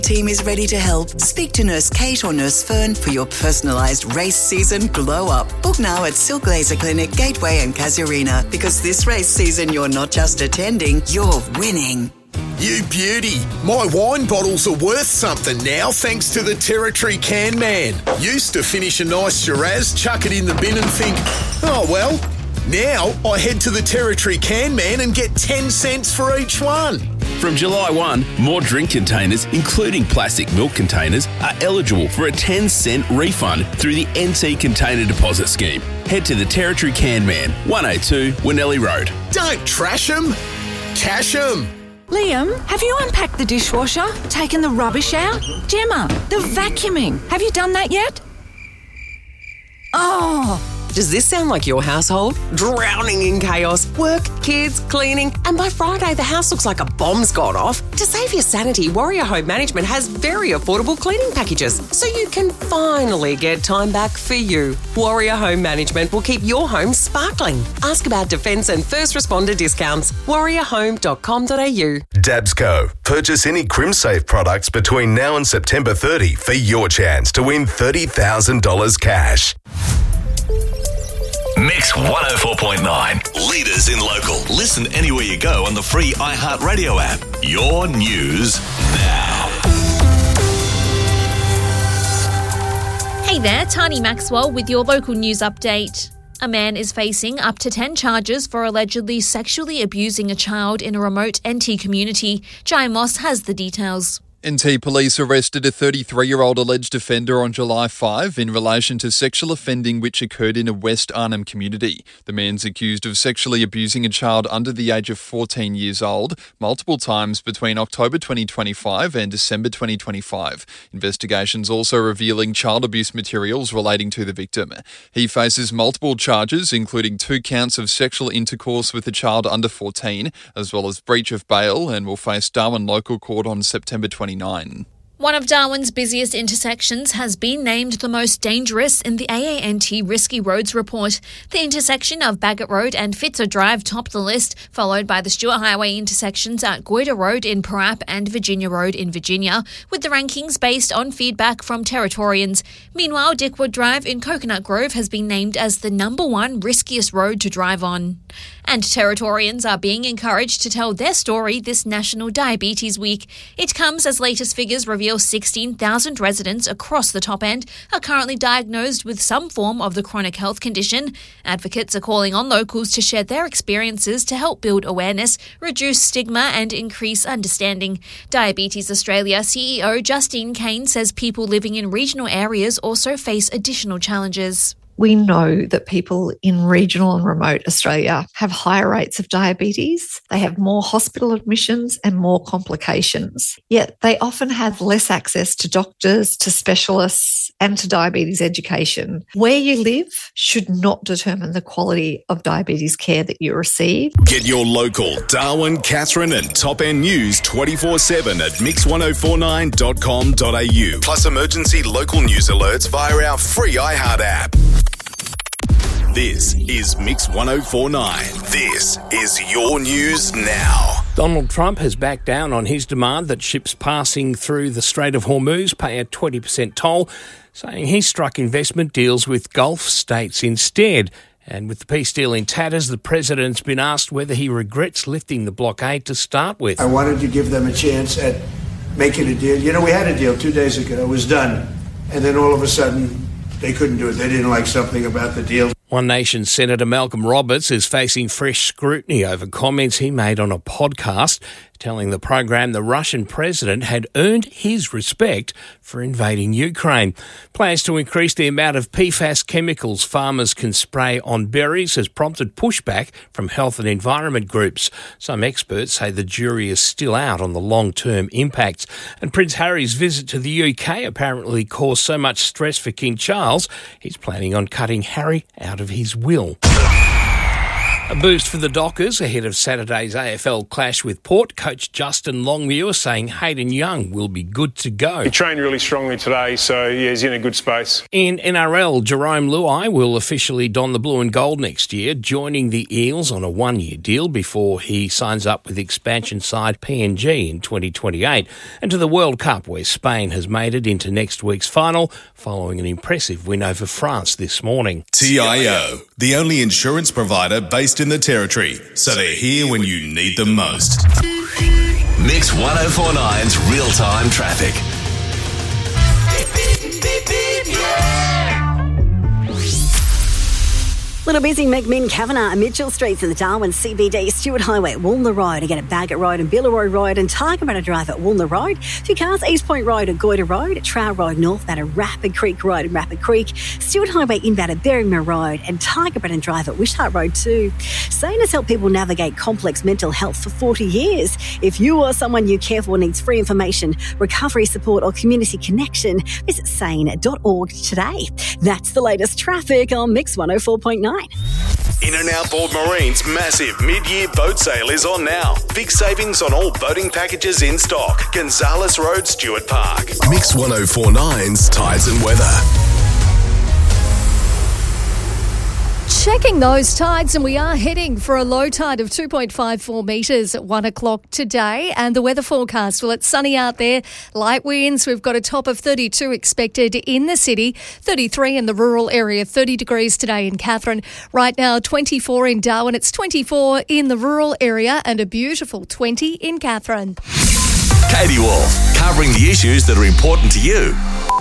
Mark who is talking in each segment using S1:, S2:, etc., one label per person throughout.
S1: Team is ready to help. Speak to Nurse Kate or Nurse Fern for your personalised race season glow up. Book now at Silk Laser Clinic, Gateway and Casuarina, because this race season you're not just attending, you're winning.
S2: You beauty. My wine bottles are worth something now thanks to the Territory Can Man. Used to finish a nice Shiraz, chuck it in the bin and think, oh well. Now I head to the Territory Can Man and get 10 cents for each one.
S3: From July 1, more drink containers, including plastic milk containers, are eligible for a 10-cent refund through the NT Container Deposit Scheme. Head to the Territory Can Man, 182 Winnelly Road.
S2: Don't trash them, cash them.
S4: Liam, have you unpacked the dishwasher? Taken the rubbish out? Gemma, the vacuuming. Have you done that yet? Oh...
S5: Does this sound like your household? Drowning in chaos, work, kids, cleaning, and by Friday the house looks like a bomb's gone off. To save your sanity, Warrior Home Management has very affordable cleaning packages, so you can finally get time back for you. Warrior Home Management will keep your home sparkling. Ask about defence and first responder discounts. warriorhome.com.au.
S6: Dabsco. Purchase any CrimSafe products between now and September 30 for your chance to win $30,000 cash.
S7: Mix 104.9. Leaders in local. Listen anywhere you go on the free iHeartRadio app. Your news now.
S8: Hey there, Tani Maxwell with your local news update. A man is facing up to 10 charges for allegedly sexually abusing a child in a remote NT community. Jai Moss has the details.
S9: NT Police arrested a 33-year-old alleged offender on July 5 in relation to sexual offending which occurred in a West Arnhem community. The man's accused of sexually abusing a child under the age of 14 years old multiple times between October 2025 and December 2025. Investigations also revealing child abuse materials relating to the victim. He faces multiple charges, including 2 counts of sexual intercourse with a child under 14, as well as breach of bail, and will face Darwin Local Court on September 29.
S8: One of Darwin's busiest intersections has been named the most dangerous in the AANT Risky Roads report. The intersection of Bagot Road and Fitzer Drive topped the list, followed by the Stewart Highway intersections at Goyder Road in Parap and Virginia Road in Virginia, with the rankings based on feedback from Territorians. Meanwhile, Dickwood Drive in Coconut Grove has been named as the #1 riskiest road to drive on. And Territorians are being encouraged to tell their story this National Diabetes Week. It comes as latest figures reveal 16,000 residents across the top end are currently diagnosed with some form of the chronic health condition. Advocates are calling on locals to share their experiences to help build awareness, reduce stigma and increase understanding. Diabetes Australia CEO Justine Kane says people living in regional areas also face additional challenges.
S10: We know that people in regional and remote Australia have higher rates of diabetes. They have more hospital admissions and more complications. Yet they often have less access to doctors, to specialists, and to diabetes education. Where you live should not determine the quality of diabetes care that you receive.
S6: Get your local Darwin, Katherine and Top End news 24/7 at mix1049.com.au. Plus emergency local news alerts via our free iHeart app. This is Mix 104.9. This is your news now.
S11: Donald Trump has backed down on his demand that ships passing through the Strait of Hormuz pay a 20% toll, saying he struck investment deals with Gulf states instead. And with the peace deal in tatters, the president's been asked whether he regrets lifting the blockade to start with.
S12: I wanted to give them a chance at making a deal. You know, we had a deal 2 days ago. It was done. And then all of a sudden, they couldn't do it. They didn't like something about the deal.
S11: One Nation Senator Malcolm Roberts is facing fresh scrutiny over comments he made on a podcast, telling the program the Russian president had earned his respect for invading Ukraine. Plans to increase the amount of PFAS chemicals farmers can spray on berries has prompted pushback from health and environment groups. Some experts say the jury is still out on the long-term impacts. And Prince Harry's visit to the UK apparently caused so much stress for King Charles, he's planning on cutting Harry out of his will. A boost for the Dockers ahead of Saturday's AFL clash with Port. Coach Justin Longmuir saying Hayden Young will be good to go.
S13: He trained really strongly today, so yeah, he's in a good space.
S11: In NRL, Jerome Luai will officially don the blue and gold next year, joining the Eels on a one-year deal before he signs up with expansion side PNG in 2028. And to the World Cup, where Spain has made it into next week's final following an impressive win over France this morning.
S6: TIO, the only insurance provider based in the Territory, so they're here when you need them most.
S7: Mix 1049's real-time traffic.
S14: Little busy McMinn, Kavanagh and Mitchell Streets in the Darwin CBD, Stewart Highway, Woolner Road, again at Bagot Road and Billeroi Road and Targabanna Drive at Woolner Road. 2 cars, East Point Road at Goyder Road, Trow Road northbound at Rapid Creek Road and Rapid Creek, Stewart Highway inbound at Berrimah Road and Targabanna Drive at Wishart Road too. SANE has helped people navigate complex mental health for 40 years. If you or someone you care for needs free information, recovery support or community connection, visit sane.org today. That's the latest traffic on Mix 104.9.
S6: In and Outboard Marine's massive mid-year boat sale is on now. Big savings on all boating packages in stock. Gonzales Road, Stewart Park. Mix 1049's Tides and Weather.
S15: Checking those tides, and we are heading for a low tide of 2.54 metres at 1 o'clock today. And the weather forecast, well, it's sunny out there, light winds. We've got a top of 32 expected in the city, 33 in the rural area, 30 degrees today in Katherine. Right now, 24 in Darwin. It's 24 in the rural area and a beautiful 20 in Katherine.
S7: Katie Wolf, covering the issues that are important to you.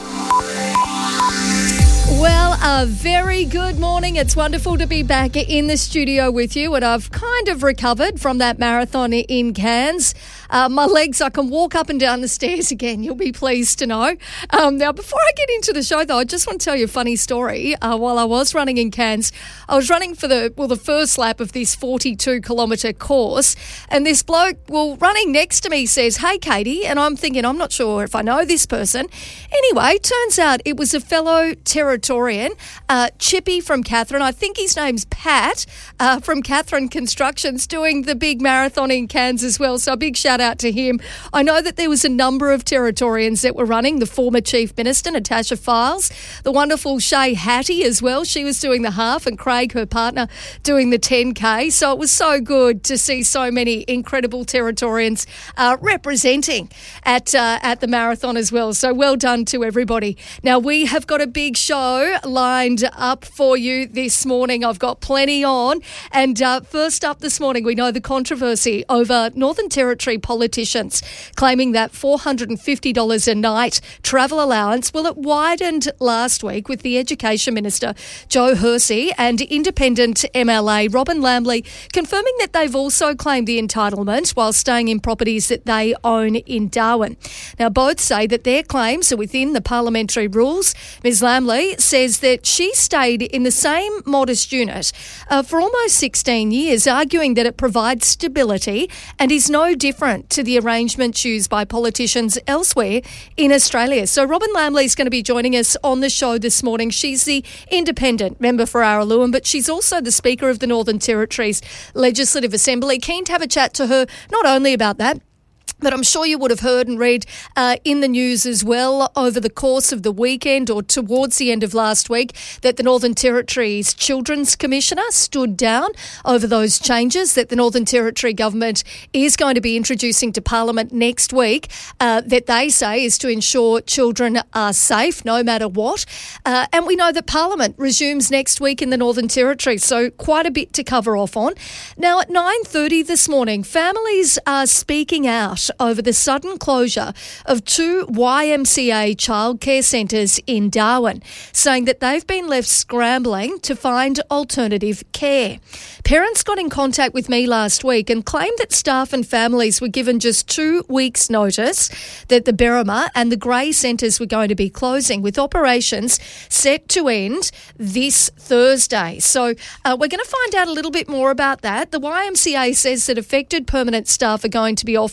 S15: Well, a very good morning. It's wonderful to be back in the studio with you, and I've kind of recovered from that marathon in Cairns. My legs, I can walk up and down the stairs again, you'll be pleased to know. Now, before I get into the show, though, I just want to tell you a funny story. While I was running in Cairns, I was running for the first lap of this 42-kilometre course, and this bloke, running next to me says, "Hey, Katie," and I'm thinking, I'm not sure if I know this person. Anyway, turns out it was a fellow Territorian, Chippy from Katherine. I think his name's Pat from Katherine Constructions, doing the big marathon in Cairns as well. So a big shout out to him. I know that there was a number of Territorians that were running. The former Chief Minister, Natasha Files, the wonderful Shay Hattie as well. She was doing the half, and Craig, her partner, doing the 10K. So it was so good to see so many incredible Territorians representing at the marathon as well. So well done to everybody. Now, we have got a big show lined up for you this morning. I've got plenty on. And first up this morning, we know the controversy over Northern Territory politicians claiming that $450 a night travel allowance, well, it widened last week with the Education Minister, Joe Hersey, and independent MLA Robin Lambley confirming that they've also claimed the entitlement while staying in properties that they own in Darwin. Now, both say that their claims are within the parliamentary rules. Ms Lambley says that she stayed in the same modest unit for almost 16 years, arguing that it provides stability and is no different to the arrangements used by politicians elsewhere in Australia. So Robin Lambley is going to be joining us on the show this morning. She's the independent member for Araluen, but she's also the Speaker of the Northern Territory's Legislative Assembly. Keen to have a chat to her, not only about that, but I'm sure you would have heard and read in the news as well over the course of the weekend or towards the end of last week that the Northern Territory's Children's Commissioner stood down over those changes that the Northern Territory government is going to be introducing to Parliament next week that they say is to ensure children are safe no matter what. And we know that Parliament resumes next week in the Northern Territory, so quite a bit to cover off on. Now, at 9:30 this morning, families are speaking out over the sudden closure of 2 YMCA childcare centres in Darwin, saying that they've been left scrambling to find alternative care. Parents got in contact with me last week and claimed that staff and families were given just 2 weeks' notice that the Berrimah and the Grey centres were going to be closing, with operations set to end this Thursday. So we're going to find out a little bit more about that. The YMCA says that affected permanent staff are going to be offered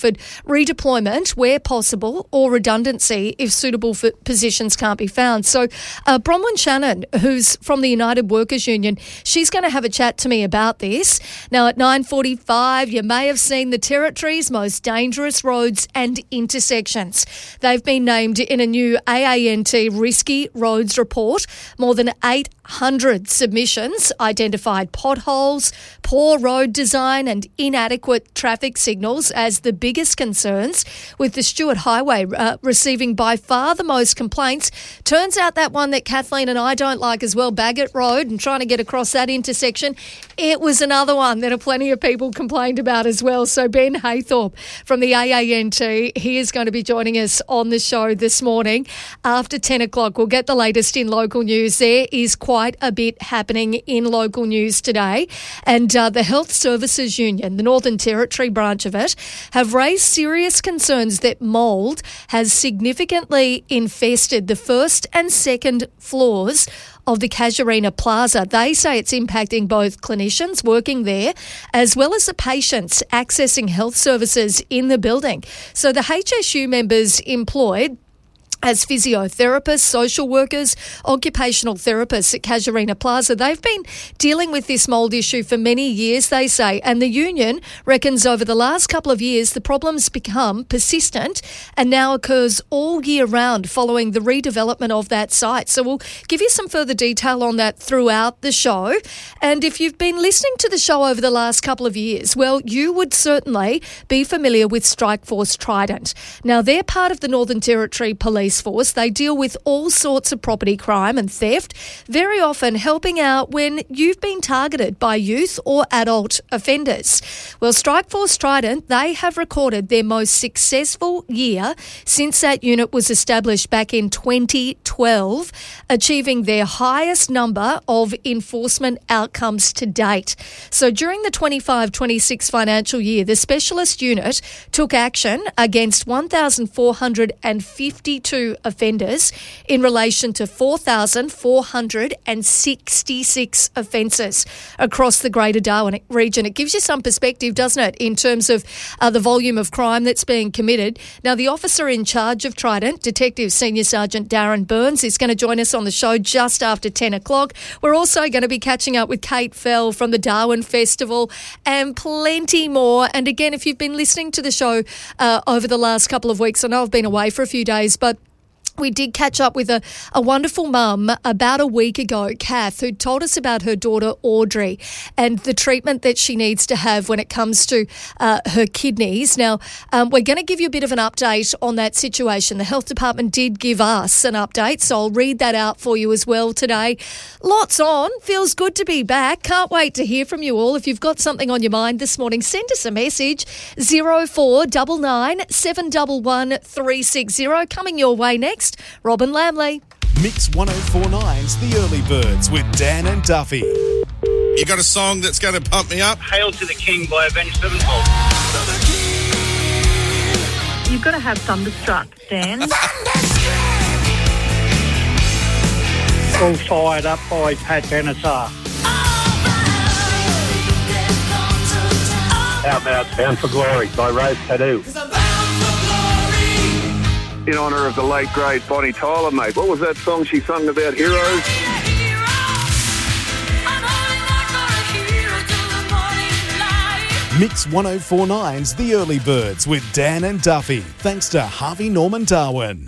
S15: redeployment where possible or redundancy if suitable positions can't be found. So Bronwyn Shannon, who's from the United Workers Union, she's going to have a chat to me about this. Now at 9:45, you may have seen the Territory's most dangerous roads and intersections. They've been named in a new AANT Risky Roads report. More than 800 submissions identified potholes, poor road design and inadequate traffic signals as the biggest concerns, with the Stuart Highway receiving by far the most complaints. Turns out that one that Kathleen and I don't like as well, Bagot Road, and trying to get across that intersection, it was another one that plenty of people complained about as well. So Ben Haythorpe from the AANT, he is going to be joining us on the show this morning after 10 o'clock. We'll get the latest in local news. There is quite a bit happening in local news today, and the Health Services Union, the Northern Territory branch of it, have raised serious concerns that mould has significantly infested the first and second floors of the Casuarina Plaza. They say it's impacting both clinicians working there as well as the patients accessing health services in the building. So the HSU members employed as physiotherapists, social workers, occupational therapists at Casuarina Plaza, they've been dealing with this mould issue for many years, they say, and the union reckons over the last couple of years the problem's become persistent and now occurs all year round following the redevelopment of that site. So we'll give you some further detail on that throughout the show. And if you've been listening to the show over the last couple of years, well, you would certainly be familiar with Strikeforce Trident. Now, they're part of the Northern Territory Police Force. They deal with all sorts of property crime and theft, very often helping out when you've been targeted by youth or adult offenders. Well, Strikeforce Trident, they have recorded their most successful year since that unit was established back in 2012, achieving their highest number of enforcement outcomes to date. So during the 25-26 financial year, the specialist unit took action against 1,452 offenders in relation to 4,466 offences across the Greater Darwin region. It gives you some perspective, doesn't it, in terms of the volume of crime that's being committed. Now, the officer in charge of Trident, Detective Senior Sergeant Darren Burns, is going to join us on the show just after 10 o'clock. We're also going to be catching up with Kate Fell from the Darwin Festival and plenty more. And again, if you've been listening to the show over the last couple of weeks, I know I've been away for a few days, but we did catch up with a wonderful mum about a week ago, Kath, who told us about her daughter, Audrey, and the treatment that she needs to have when it comes to her kidneys. Now, we're going to give you a bit of an update on that situation. The Health Department did give us an update, so I'll read that out for you as well today. Lots on. Feels good to be back. Can't wait to hear from you all. If you've got something on your mind this morning, send us a message, 0499 711 360. Coming your way next, Robin Lamley.
S16: Mix 104.9's The Early Birds with Dan and Duffy.
S17: You got a song that's going to pump me up?
S18: Hail to the King by Avenged Sevenfold.
S19: You've got to have Thunderstruck, Dan.
S18: All fired up by Pat Benatar.
S20: How about Bound for Glory by Rose Tattoo?
S21: In honour of the late, great Bonnie Tyler, mate. What was that song she sung about heroes?
S16: Mix 104.9's The Early Birds with Dan and Duffy. Thanks to Harvey Norman Darwin.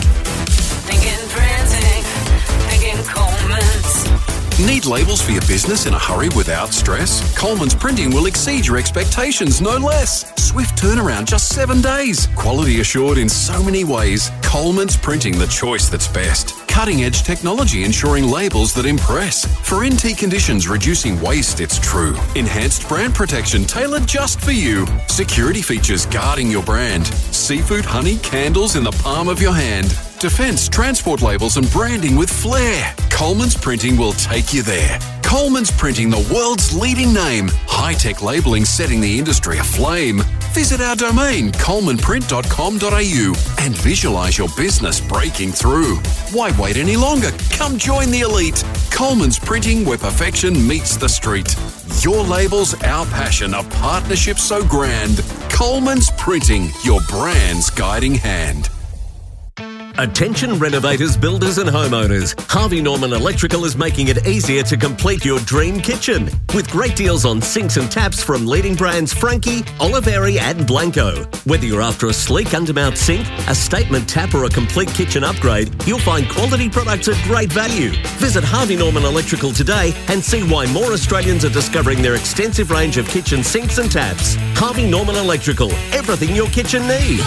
S22: Need labels for your business in a hurry without stress? Coleman's Printing will exceed your expectations, no less. Swift turnaround, just 7 days. Quality assured in so many ways. Coleman's Printing, the choice that's best. Cutting-edge technology ensuring labels that impress. For NT conditions, reducing waste, it's true. Enhanced brand protection tailored just for you. Security features guarding your brand. Seafood, honey, candles in the palm of your hand. Defence, transport labels and branding with flair. Coleman's Printing will take you there. Coleman's Printing, the world's leading name. High-tech labelling setting the industry aflame. Visit our domain, colemanprint.com.au, and visualise your business breaking through. Why wait any longer? Come join the elite. Coleman's Printing, where perfection meets the street. Your labels, our passion, a partnership so grand. Coleman's Printing, your brand's guiding hand.
S1: Attention renovators, builders and homeowners. Harvey Norman Electrical is making it easier to complete your dream kitchen. With great deals on sinks and taps from leading brands Frankie, Oliveri and Blanco. Whether you're after a sleek undermount sink, a statement tap or a complete kitchen upgrade, you'll find quality products at great value. Visit Harvey Norman Electrical today and see why more Australians are discovering their extensive range of kitchen sinks and taps. Harvey Norman Electrical, everything your kitchen needs.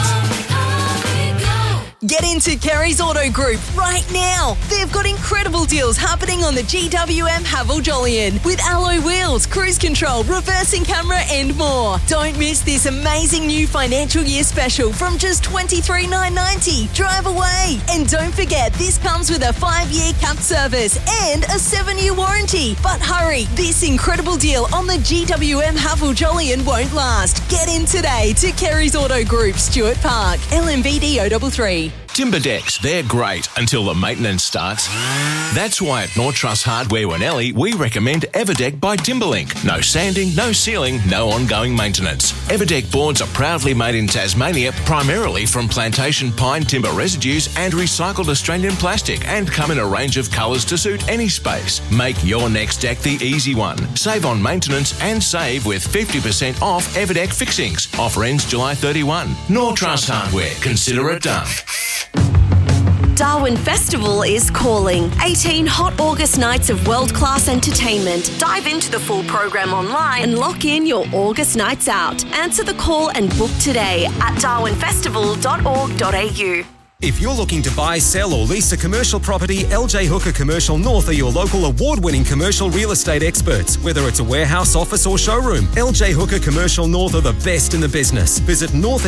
S3: Get into Kerry's Auto Group right now. They've got incredible deals happening on the GWM Haval Jolyon with alloy wheels, cruise control, reversing camera and more. Don't miss this amazing new financial year special from just $23,990. Drive away. And don't forget, this comes with a 5-year capped service and a 7-year warranty. But hurry, this incredible deal on the GWM Haval Jolyon won't last. Get in today to Kerry's Auto Group, Stuart Park, LMVD 033.
S23: Timber decks, they're great until the maintenance starts. That's why at North Truss Hardware Winnelli, we recommend Everdeck by Timberlink. No sanding, no sealing, no ongoing maintenance. Everdeck boards are proudly made in Tasmania, primarily from plantation pine timber residues and recycled Australian plastic, and come in a range of colours to suit any space. Make your next deck the easy one. Save on maintenance and save with 50% off Everdeck fixings. Offer ends July 31. North Truss Hardware. Consider it done.
S24: Darwin Festival is calling. 18 hot August nights of world-class entertainment. Dive into the full program online and lock in your August nights out. Answer the call and book today at darwinfestival.org.au.
S25: If you're looking to buy, sell or lease a commercial property, LJ Hooker Commercial North are your local award-winning commercial real estate experts. Whether it's a warehouse, office or showroom, LJ Hooker Commercial North are the best in the business. Visit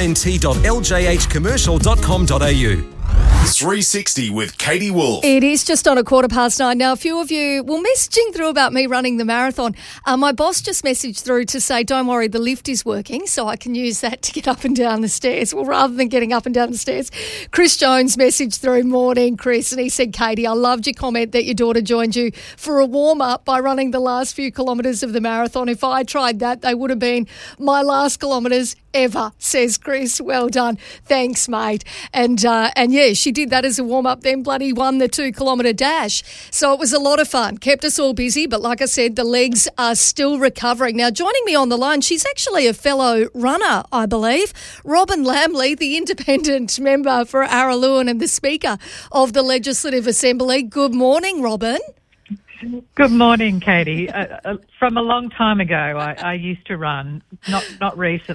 S25: northnt.ljhcommercial.com.au.
S6: 360 with Katie Wolf.
S15: It is just on 9:15 now. A few of you were messaging through about me running the marathon. My boss just messaged through to say, don't worry, the lift is working, so I can use that to get up and down the stairs. Well, rather than getting up and down the stairs, Chris Jones messaged through, morning, Chris, and he said, Katie, I loved your comment that your daughter joined you for a warm-up by running the last few kilometres of the marathon. If I tried that, they would have been my last kilometres ever, says Chris. Well done. Thanks, mate. And yeah, she did that as a warm-up, then bloody won the 2-kilometre dash. So it was a lot of fun. Kept us all busy, but like I said, the legs are still recovering. Now, joining me on the line, she's actually a fellow runner, I believe, Robin Lamley, the independent member for Araluen and the Speaker of the Legislative Assembly. Good morning, Robin.
S19: Good morning, Katie. From a long time ago, I used to run, not recently.